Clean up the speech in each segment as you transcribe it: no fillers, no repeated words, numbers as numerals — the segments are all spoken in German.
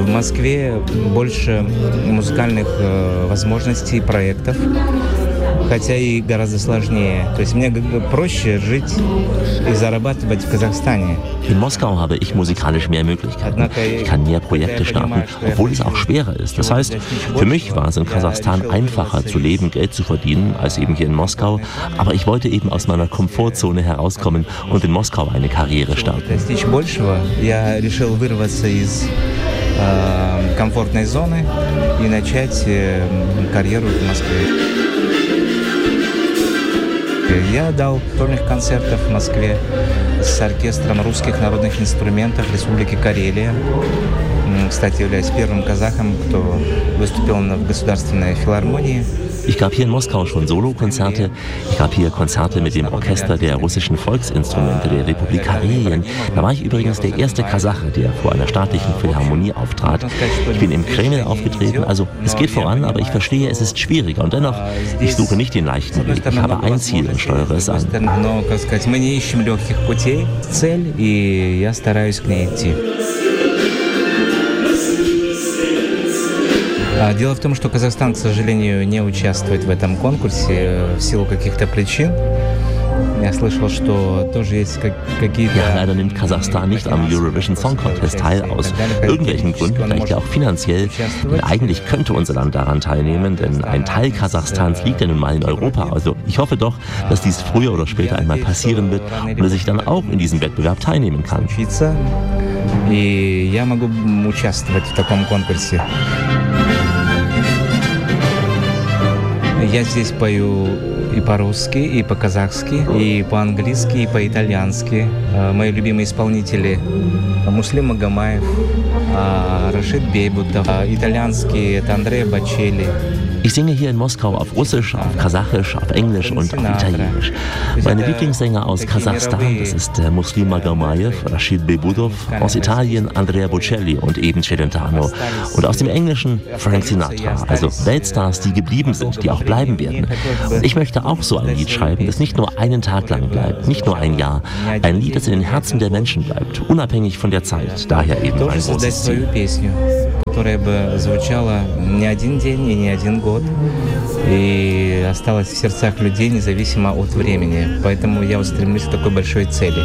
В Москве больше музыкальных возможностей и проектов, хотя и гораздо сложнее. То есть мне проще жить и зарабатывать в Kasachstане. In Moskau habe ich musikalisch mehr Möglichkeiten. Ich kann mehr Projekte starten, obwohl es auch schwerer ist. Das heißt, für mich war es in Kasachstan einfacher zu leben, Geld zu verdienen, als eben hier in Moskau. Aber ich wollte eben aus meiner Komfortzone herauskommen und in Moskau eine Karriere starten. Я решил вырваться из комфортной зоны и начать карьеру в Москве. Я дал сольных концертов в Москве с оркестром русских народных инструментов Республики Карелия. Кстати, являюсь первым казахом, кто выступил в Государственной филармонии. Ich gab hier in Moskau schon Solokonzerte. Ich gab hier Konzerte mit dem Orchester der russischen Volksinstrumente der Republik Karelien. Da war ich übrigens der erste Kasache, der vor einer staatlichen Philharmonie auftrat. Ich bin im Kreml aufgetreten, also es geht voran, aber ich verstehe, es ist schwieriger. Und dennoch, ich suche nicht den leichten Weg. Ich habe ein Ziel und steuere es an. Дело в том, что Казахстан, к сожалению, не участвует в этом конкурсе в силу каких-то причин. Я слышал, что тоже есть какие-то... Ja, leider nimmt Kasachstan nicht am Eurovision Song Contest teil aus irgendwelchen Gründen, vielleicht ja auch finanziell. Denn eigentlich könnte unser Land daran teilnehmen, denn ein Teil Kasachstans liegt ja nun mal in Europa. Also ich hoffe doch, dass dies früher oder später einmal passieren wird und dass ich dann auch in diesem Wettbewerb teilnehmen kann. И я могу участвовать в таком конкурсе. Я здесь пою и по-русски, и по-казахски, и по-английски, и по-итальянски. Мои любимые исполнители Муслим Магомаев, Рашид Бейбутов. Итальянский — это Андреа Бочелли. Ich singe hier in Moskau auf Russisch, auf Kasachisch, auf Englisch und auf Italienisch. Meine Lieblingssänger aus Kasachstan, das ist Muslim Magomаев, Rashid Beyboudov, aus Italien Andrea Bocelli und eben Celentano und aus dem Englischen Frank Sinatra, also Weltstars, die geblieben sind, die auch bleiben werden. Und ich möchte auch so ein Lied schreiben, das nicht nur einen Tag lang bleibt, nicht nur ein Jahr, ein Lied, das in den Herzen der Menschen bleibt, unabhängig von der Zeit, daher eben mein großes Ziel. Которая бы звучала не один день и не один год и осталась в сердцах людей независимо от времени. Поэтому я устремлюсь к такой большой цели.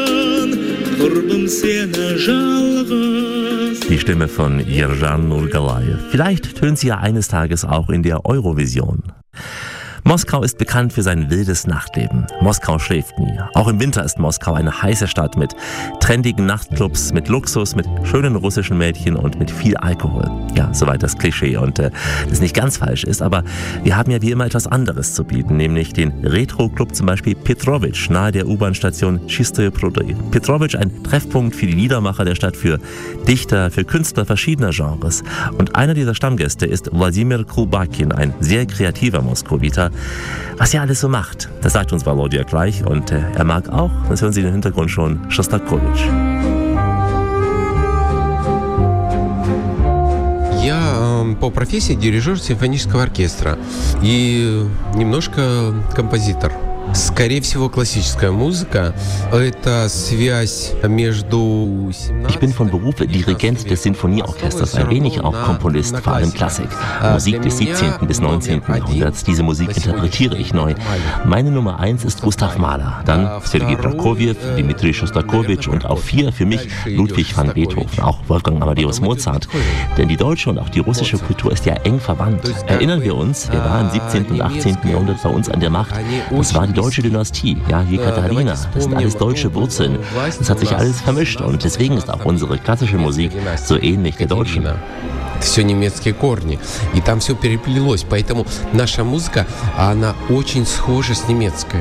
Die Stimme von Yerjan Nurgalayev. Vielleicht tönt sie ja eines Tages auch in der Eurovision. Moskau ist bekannt für sein wildes Nachtleben. Moskau schläft nie. Auch im Winter ist Moskau eine heiße Stadt mit trendigen Nachtclubs, mit Luxus, mit schönen russischen Mädchen und mit viel Alkohol. Ja, soweit das Klischee und das nicht ganz falsch ist, aber wir haben ja wie immer etwas anderes zu bieten, nämlich den Retro-Club zum Beispiel Petrovich nahe der U-Bahn-Station Chistoye Prudy. Petrovich, ein Treffpunkt für die Liedermacher der Stadt, für Dichter, für Künstler verschiedener Genres. Und einer dieser Stammgäste ist Wladimir Kulbakin, ein sehr kreativer Moskowiter. Was er alles so macht, das sagt uns Volodya gleich und er mag auch, das hören Sie im Hintergrund schon, Schostakowitsch. Я по профессии дирижер симфонического оркестра и немножко композитор. Скорее всего, классическая музыка – это связь между... Ich bin von Beruf Dirigent des Sinfonieorchesters, ein wenig auch Komponist, vor allem Klassik. Musik des 17. bis 19. Jahrhunderts, diese Musik interpretiere ich neu. Meine Nummer 1 ist Gustav Mahler, dann Sergei Prokofjew, Dmitri Schostakowitsch und auf 4 für mich Ludwig van Beethoven, auch Wolfgang Amadeus Mozart. Denn die deutsche und auch die russische Kultur ist ja eng verwandt. Erinnern wir uns, wer war im 17. und 18. Jahrhundert bei uns an der Macht? Das war die deutsche Dynastie, ja, Jekaterina, das sind alles deutsche Wurzeln. Das hat sich alles vermischt und deswegen ist auch unsere klassische Musik so ähnlich der deutschen. Все немецкие корни, и там все переплелось, поэтому наша музыка, она очень схожа с немецкой.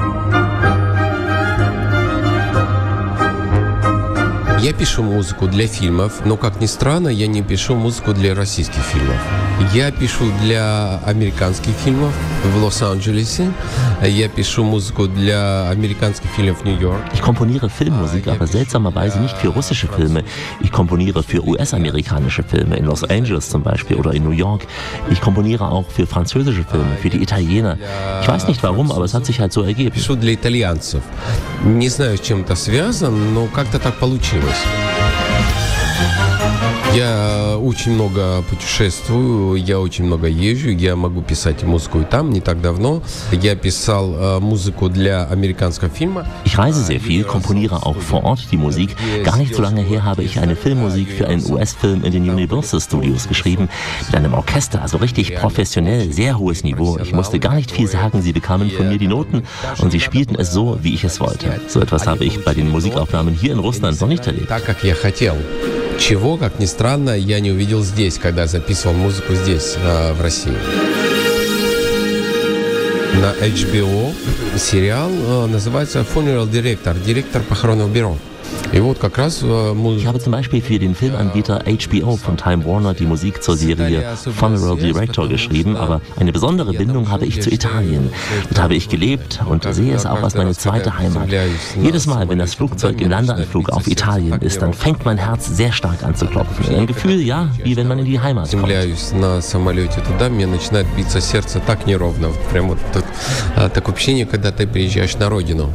Я пишу музыку для фильмов, но, как ни странно, я не пишу музыку для российских фильмов. Я пишу для американских фильмов в Лос-Анджелесе. Я пишу музыку для американских фильмов в Нью-Йорк. Ich komponiere Filmmusik, aber seltsamerweise nicht für russische Filme. Ich komponiere für US-amerikanische Filme, in Los Angeles zum Beispiel oder in New York. Ich komponiere auch für französische Filme, für die Italiener. Ich weiß nicht warum, aber es hat sich halt so ergeben. Ich пишу для итальянцев. Не знаю, с чем это связано, но как-то так получилось. Я очень много путешествую, я очень много езжу, я могу писать музыку и там. Не так давно я писал музыку для американского фильма. Ich reise sehr viel, komponiere auch vor Ort die Musik. Gar nicht so lange her habe ich eine Filmmusik für einen US-Film in den Universal Studios geschrieben. Mit einem Orchester, also richtig professionell, sehr hohes Niveau. Ich musste gar nicht viel sagen, sie bekamen von mir die Noten und sie spielten es so, wie ich es wollte. So etwas habe ich bei den Musikaufnahmen hier in Russland noch nicht erlebt. Чего, как ни странно, я не увидел здесь, когда записывал музыку здесь, в России. На HBO сериал называется «Funeral Director», директор похоронного бюро. И вот как раз Ich habe zum Beispiel für den Filmanbieter HBO von Time Warner die Musik zur Serie Funeral Director geschrieben, aber eine besondere Bindung habe ich zu Italien. Dort habe ich gelebt und sehe es auch als meine zweite Heimat. Jedes Mal, wenn das Flugzeug im Landeanflug auf Italien ist, dann fängt mein Herz sehr stark an zu klopfen. Ein Gefühl, ja, wie wenn man in die Heimat kommt. На самолете туда, мне начинает биться сердце так неровно. Прям вот такое ощущение, когда ты приезжаешь на родину.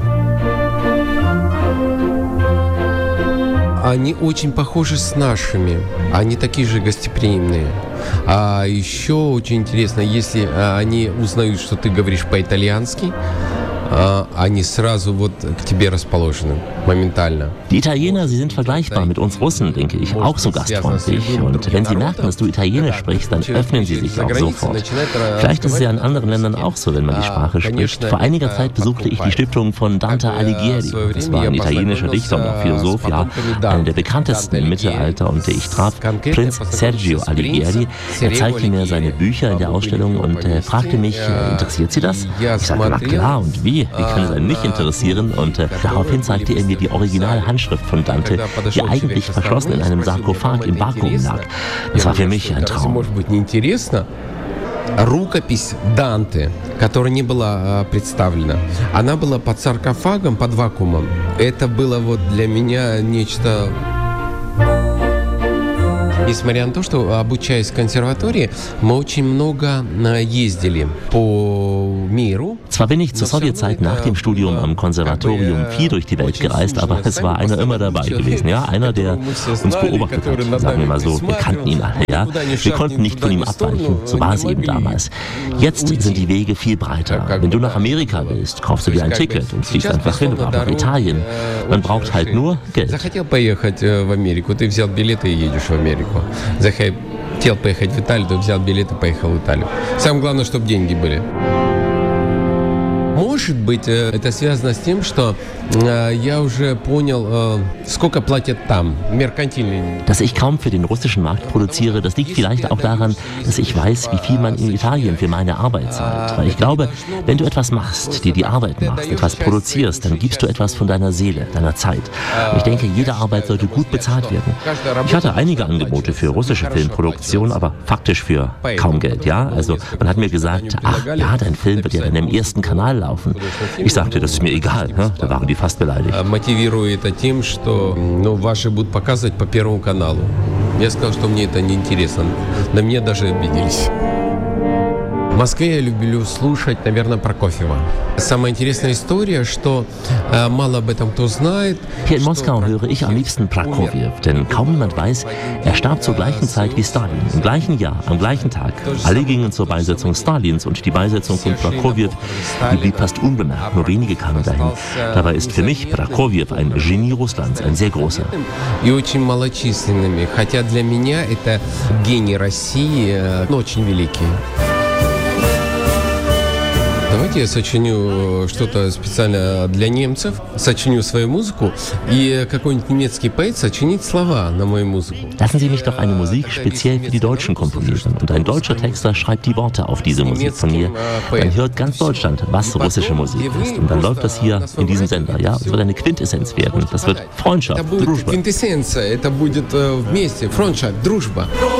Они очень похожи с нашими. Они такие же гостеприимные. А еще очень интересно, если они узнают, что ты говоришь по-итальянски, они sразу вот к тебе расположены, моментально. Die Italiener, sie sind vergleichbar mit uns Russen, denke ich, auch so gastfreundlich. Und wenn sie merken, dass du Italienisch sprichst, dann öffnen sie sich auch sofort. Vielleicht ist es ja in anderen Ländern auch so, wenn man die Sprache spricht. Vor einiger Zeit besuchte ich die Stiftung von Dante Alighieri. Das war ein italienischer Dichter und auch Philosoph, ja, einer der bekanntesten im Mittelalter. Und ich traf Prinz Sergio Alighieri. Er zeigte mir seine Bücher in der Ausstellung und fragte mich, interessiert Sie das? Ich sagte, na klar, und wie? Wie kann es einen nicht interessieren? Und daraufhin zeigte er mir die originale Handschrift von Dante, die eigentlich verschlossen in einem Sarkophag im Vakuum lag. Das war für mich ein Traum. Рукопись Данте, которая не была представлена, она была под саркофагом, под вакуумом. Это было вот для меня нечто... Несмотря на то, что, обучаясь в консерватории, мы очень много ездили по миру. Zwar bin ich zur Sowjetzeit nach dem Studium am Konservatorium viel durch die Welt gereist, aber es war einer immer dabei gewesen, ja, einer, der uns beobachtet hat, sagen wir mal so, wir kannten ihn alle, ja, wir konnten nicht von ihm abweichen, so war es eben damals. Jetzt sind die Wege viel breiter. Wenn du nach Amerika willst, kaufst du dir ein Ticket und fliegst einfach hin, oder nach Italien. Man braucht halt nur Geld. Захотел поехать в Америку, ты взял билеты и едешь в Америку. Захотел поехать в Италию, ты взял билеты и поехал в Италию. Самое главное, чтобы деньги были. Может быть, это связано с тем, что я уже понял, сколько платят там, меркантильные. Dass ich kaum für den russischen Markt produziere, das liegt vielleicht auch daran, dass ich weiß, wie viel man in Italien für meine Arbeit zahlt. Weil ich glaube, wenn du etwas machst, dir die Arbeit machst, etwas produzierst, dann gibst du etwas von deiner Seele, deiner Zeit. Und ich denke, jede Arbeit sollte gut bezahlt werden. Ich hatte einige Angebote für russische Filmproduktion, aber faktisch für kaum Geld, ja. Also man hat mir gesagt, ach ja, dein Film wird ja dann im ersten Kanal laufen. Ich sagte, das ist mir egal, ja? Da waren die fast beleidigt. Мотивирую это тем, что ваши будут показывать по Первому каналу. Я сказал, что мне это неинтересно. На меня даже обиделись. В Москве я люблю слушать, наверное, Прокофьева. Самая интересная история, что мало об этом кто знает. Hier in Moskau höre ich am liebsten Prokofjew, denn kaum jemand weiß, er starb zur gleichen Zeit wie Stalin, im gleichen Jahr, am gleichen Tag. Alle gingen zur Beisetzung Stalins und die Beisetzung von Prokofjew, die blieb fast unbemerkt, nur wenige kamen dahin. Dabei ist für mich Prokofjew ein Genie Russlands, ein sehr großer. И очень малочисленными, хотя для меня это гений России, очень великий. Давайте я сочиню что-то специально для немцев, сочиню свою музыку, и какой-нибудь немецкий поэт сочинит слова на мою музыку. Lassen Sie mich doch eine Musik speziell für die Deutschen komponieren und ein deutscher Texter schreibt die Worte auf diese Musik von mir. Dann hört ganz Deutschland, was russische Musik ist. Und dann läuft das hier in diesem Sender, ja? Es wird eine Quintessenz werden. Das wird Freundschaft, Дружба. Quintessenz, это будет вместе, Freundschaft, Дружба.